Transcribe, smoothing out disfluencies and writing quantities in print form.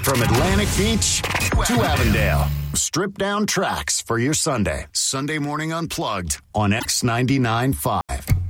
From Atlantic Beach to Avondale. Strip down tracks for your Sunday. Sunday Morning Unplugged on X99.5.